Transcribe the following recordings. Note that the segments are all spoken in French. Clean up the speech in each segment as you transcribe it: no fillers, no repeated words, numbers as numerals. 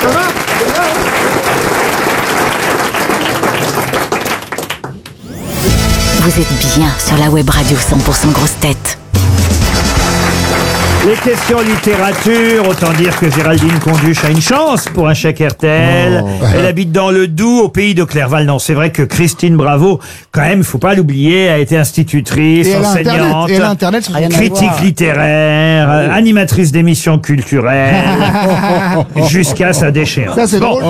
Vous êtes bien sur la web radio 100% grosses têtes. Les questions littérature, autant dire que Géraldine Conduche a une chance pour un chèque RTL. Elle habite dans le Doubs, au pays de Clerval. Non, c'est vrai que Christine Bravo, quand même, il faut pas l'oublier, a été institutrice, enseignante, critique littéraire, animatrice d'émissions culturelles, jusqu'à sa déchéance. Ça, c'est drôle.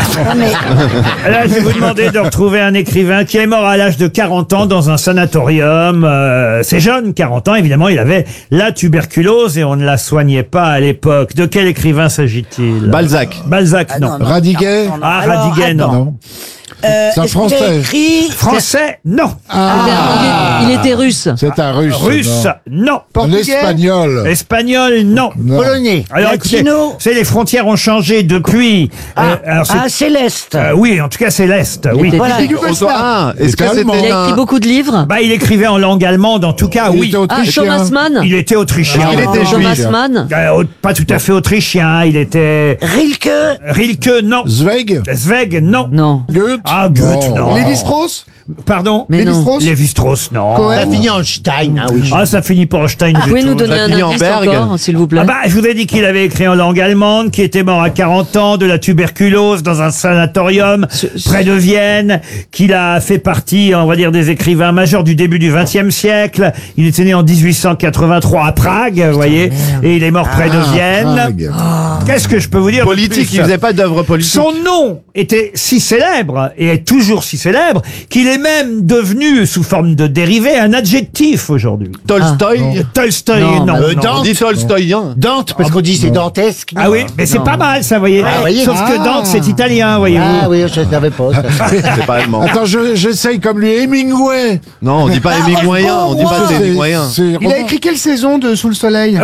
Là, je vais vous demander de retrouver un écrivain qui est mort à l'âge de 40 ans dans un sanatorium. C'est jeune, 40 ans, évidemment, il avait la tuberculose et on ne la soignait pas à l'époque. De quel écrivain s'agit-il? Balzac. Balzac, non. Radiguet. Ah, Radiguet, non. C'est un français. Français, non. Il était russe. C'est un russe. Russe, non. L'espagnol. Espagnol, non. Polonais. Alors écoutez, c'est les frontières ont changé depuis. C'est l'Est. Oui, en tout cas c'est l'Est. Oui. Voilà. Est-ce que allemand. c'était Il a écrit beaucoup de livres. Bah, il écrivait en langue allemande, en tout cas, Il oui. était autrichien. Thomas Mann. Il était autrichien. Il était Thomas juif. Mann. Pas tout à fait autrichien. Il était Rilke. Rilke, non. Zweig. Zweig, non. Non. Goethe. Ah, Goethe, non. Lévi-Strauss. Pardon. Mais non. Lévi-Strauss, non. Cohen. Fini en Stein, hein, oui. Ah, ça finit pour Stein. Vous pouvez nous donner un Fini en indice Berg. encore, s'il vous plaît? Ah bah, je vous ai dit qu'il avait écrit en langue allemande, qu'il était mort à 40 ans de la tuberculose dans un sanatorium près de Vienne, qu'il a fait partie, on va dire, des écrivains majeurs du début du XXe siècle. Il était né en 1883 à Prague, vous voyez, et il est mort près de Vienne. Prague. Qu'est-ce que je peux vous dire de Politique, plus il faisait pas d'œuvre politique. Son nom était si célèbre, et est toujours si célèbre, qu'il est même devenu, sous forme de dérivé, un adjectif aujourd'hui. Tolstoï. Tolstoï, non. On dit Tolstoïen. Dante, parce qu'on dit c'est dantesque. Ah oui, mais c'est pas mal, ça, vous voyez. Sauf que Dante, c'est italien, voyez-vous. Ah oui, je savais pas. C'est pas allemand. Attends, j'essaye comme lui. Hemingway. Non, on dit pas Hemingwayen. On dit pas Hemingwayen. Il a écrit quelle saison de Sous le Soleil?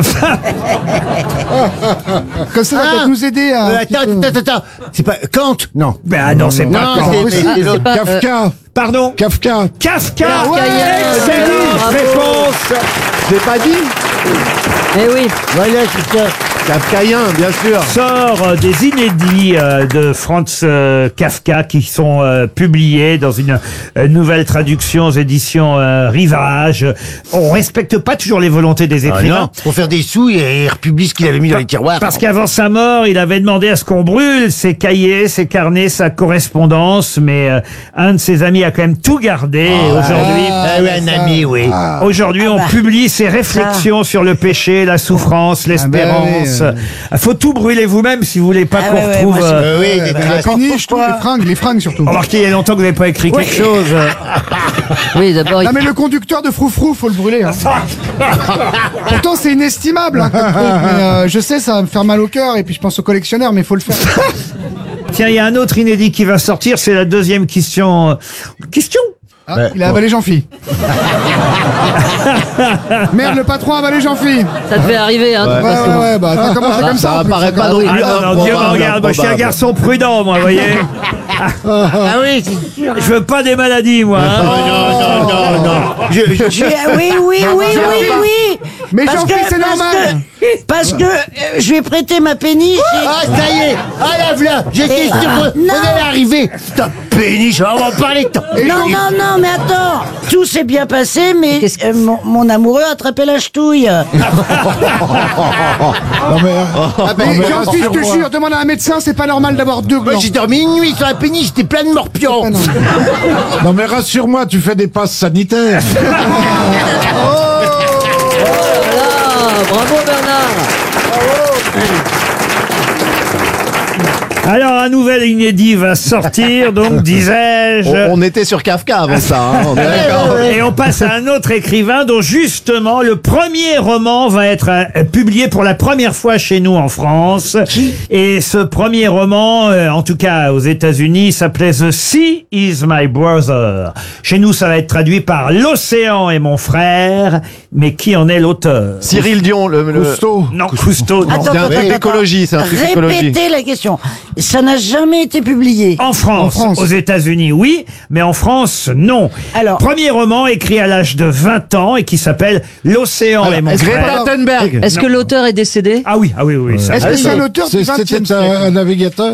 Comme ça va peut-être nous aider à... Attends. C'est pas Kant? Non. Ben non, c'est pas Kant. c'est l'autre. Kafka. Pardon? Kafka. Kafka. Excellente Excellente réponse. J'ai pas dit. Eh oui. Voilà, c'est ça. Kafkaïen, bien sûr. Sort des inédits de Franz Kafka qui sont publiés dans une nouvelle traduction aux éditions Rivage. On respecte pas toujours les volontés des écrivains. Pour faire des sous, il republie ce qu'il avait mis dans les tiroirs. Parce qu'avant sa mort, il avait demandé à ce qu'on brûle ses cahiers, ses carnets, sa correspondance, mais un de ses amis a quand même tout gardé. Aujourd'hui, oui, un ami, oui. aujourd'hui, on publie ses réflexions sur le péché, la souffrance, l'espérance. Faut tout brûler vous-même si vous voulez pas qu'on retrouve. La péniche, les fringues surtout. Remarquez, il y a longtemps que vous n'avez pas écrit quelque chose. Oui, d'abord. Non mais le conducteur de Froufrou, faut le brûler. Hein. Pourtant c'est inestimable. Hein, comme truc, mais, je sais, ça va me faire mal au cœur et puis je pense aux collectionneurs, mais faut le faire. Tiens, il y a un autre inédit qui va sortir, c'est la deuxième question. Question? Il a avalé Jean-Phi. Merde, le patron a avalé Jean-Phi. Ça devait arriver, hein. Ouais, bah ça commence comme ça. Ça en plus. apparaît pas non oui. plus. Ah non, Dieu me regarde, moi je suis un garçon prudent, moi, vous voyez. Ah oui, c'est sûr. Je veux pas des maladies, moi. Hein. Non. Oui. Mais Jean-Phi, c'est normal. Parce que je vais prêter ma péniche. Ah, ça y est. Ah, la voilà. J'étais sûr qu'on allait arriver. Ta péniche, on va en parler. Non, mais attends. Tout s'est bien passé, mais mon amoureux a attrapé la ch'touille. Mais Jean-Phi, je te jure, demande à un médecin, c'est pas normal d'avoir deux Moi, glands. j'ai dormi une nuit sur la péniche, j'étais plein de morpions. Ah, non. Non mais rassure-moi, tu fais des passes sanitaires. Voilà, bravo Bernard. Alors, un nouvel inédit va sortir, donc, disais-je. On était sur Kafka avant ça. Hein, on est d'accord. Et on passe à un autre écrivain dont justement le premier roman va être publié pour la première fois chez nous en France. Et ce premier roman, en tout cas aux États-Unis, s'appelait The Sea is my brother. Chez nous, ça va être traduit par L'océan est mon frère. Mais qui en est l'auteur? Cyril Dion, le Cousteau. Non, Cousteau, non. Attends, C'est un truc d'écologie, c'est un truc d'écologie. Répétez la question. Ça n'a jamais été publié. En France, aux États-Unis, oui, mais en France, non. Alors, premier roman écrit à l'âge de 20 ans et qui s'appelle L'océan est mon frère. Greta Thunberg. Est-ce que l'auteur est décédé? Ah oui, ça. Est-ce que c'est l'auteur du 20e C'était siècle? un navigateur.